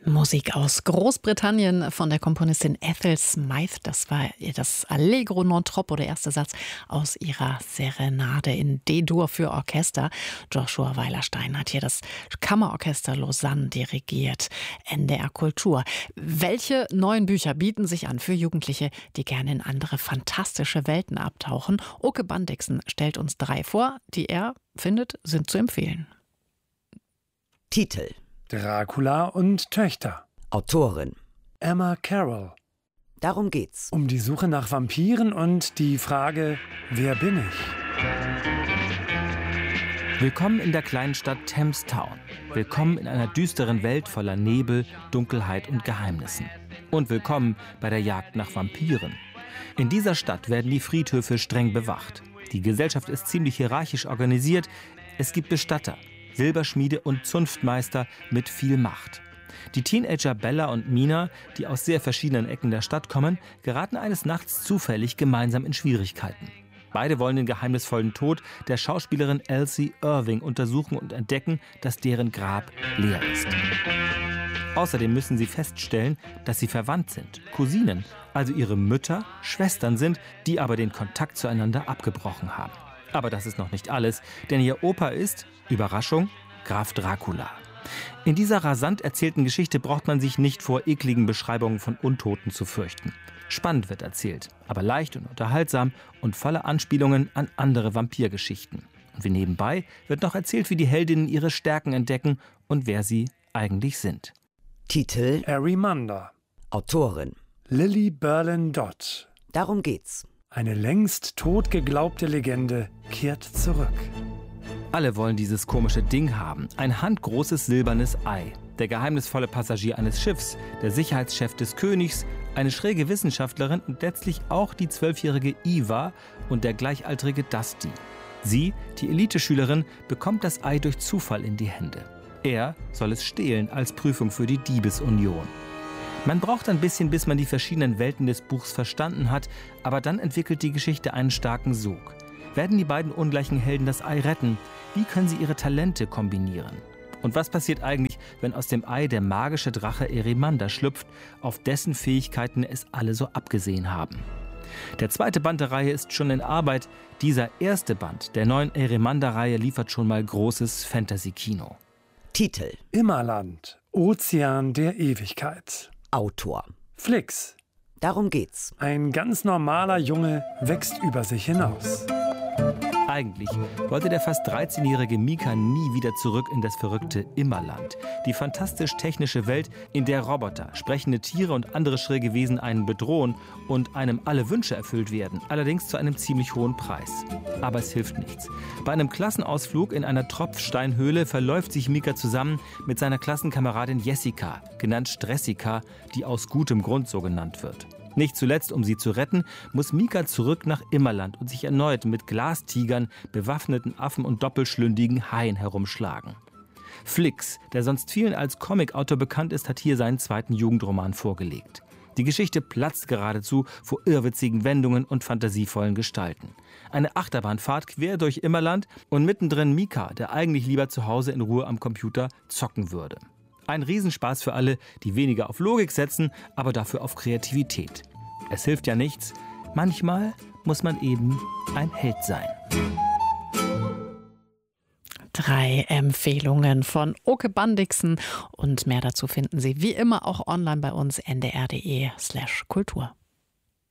Musik aus Großbritannien von der Komponistin Ethel Smyth. Das war das Allegro non troppo, der erste Satz aus ihrer Serenade in D-Dur für Orchester. Joshua Weilerstein hat hier das Kammerorchester Lausanne dirigiert. NDR Kultur. Welche neuen Bücher bieten sich an für Jugendliche, die gerne in andere fantastische Welten abtauchen? Oke Bandixen stellt uns 3 vor, die er findet, sind zu empfehlen. Titel: Dracula und Töchter. Autorin: Emma Carroll. Darum geht's. Um die Suche nach Vampiren und die Frage, wer bin ich? Willkommen in der kleinen Stadt Thames Town. Willkommen in einer düsteren Welt voller Nebel, Dunkelheit und Geheimnissen. Und willkommen bei der Jagd nach Vampiren. In dieser Stadt werden die Friedhöfe streng bewacht. Die Gesellschaft ist ziemlich hierarchisch organisiert. Es gibt Bestatter, Silberschmiede und Zunftmeister mit viel Macht. Die Teenager Bella und Mina, die aus sehr verschiedenen Ecken der Stadt kommen, geraten eines Nachts zufällig gemeinsam in Schwierigkeiten. Beide wollen den geheimnisvollen Tod der Schauspielerin Elsie Irving untersuchen und entdecken, dass deren Grab leer ist. Außerdem müssen sie feststellen, dass sie verwandt sind, Cousinen, also ihre Mütter, Schwestern sind, die aber den Kontakt zueinander abgebrochen haben. Aber das ist noch nicht alles, denn ihr Opa ist, Überraschung, Graf Dracula. In dieser rasant erzählten Geschichte braucht man sich nicht vor ekligen Beschreibungen von Untoten zu fürchten. Spannend wird erzählt, aber leicht und unterhaltsam und voller Anspielungen an andere Vampirgeschichten. Und wie nebenbei wird noch erzählt, wie die Heldinnen ihre Stärken entdecken und wer sie eigentlich sind. Titel: Arimander. Autorin: Lily Berlin Dodd. Darum geht's. Eine längst tot geglaubte Legende kehrt zurück. Alle wollen dieses komische Ding haben, ein handgroßes silbernes Ei. Der geheimnisvolle Passagier eines Schiffs, der Sicherheitschef des Königs, eine schräge Wissenschaftlerin und letztlich auch die 12-jährige Eva und der gleichaltrige Dusty. Sie, die Eliteschülerin, bekommt das Ei durch Zufall in die Hände. Er soll es stehlen als Prüfung für die Diebesunion. Man braucht ein bisschen, bis man die verschiedenen Welten des Buchs verstanden hat, aber dann entwickelt die Geschichte einen starken Sog. Werden die beiden ungleichen Helden das Ei retten? Wie können sie ihre Talente kombinieren? Und was passiert eigentlich, wenn aus dem Ei der magische Drache Arimander schlüpft, auf dessen Fähigkeiten es alle so abgesehen haben? Der zweite Band der Reihe ist schon in Arbeit. Dieser erste Band der neuen Arimander-Reihe liefert schon mal großes Fantasy-Kino. Titel: Immerland, Ozean der Ewigkeit. Autor: Flix. Darum geht's. Ein ganz normaler Junge wächst über sich hinaus. Eigentlich wollte der fast 13-jährige Mika nie wieder zurück in das verrückte Immerland. Die fantastisch-technische Welt, in der Roboter, sprechende Tiere und andere schräge Wesen einen bedrohen und einem alle Wünsche erfüllt werden, allerdings zu einem ziemlich hohen Preis. Aber es hilft nichts. Bei einem Klassenausflug in einer Tropfsteinhöhle verläuft sich Mika zusammen mit seiner Klassenkameradin Jessica, genannt Stressika, die aus gutem Grund so genannt wird. Nicht zuletzt, um sie zu retten, muss Mika zurück nach Immerland und sich erneut mit Glastigern, bewaffneten Affen und doppelschlündigen Haien herumschlagen. Flix, der sonst vielen als Comicautor bekannt ist, hat hier seinen zweiten Jugendroman vorgelegt. Die Geschichte platzt geradezu vor irrwitzigen Wendungen und fantasievollen Gestalten. Eine Achterbahnfahrt quer durch Immerland und mittendrin Mika, der eigentlich lieber zu Hause in Ruhe am Computer zocken würde. Ein Riesenspaß für alle, die weniger auf Logik setzen, aber dafür auf Kreativität. Es hilft ja nichts. Manchmal muss man eben ein Held sein. 3 Empfehlungen von Oke Bandixen und mehr dazu finden Sie wie immer auch online bei uns ndr.de/kultur.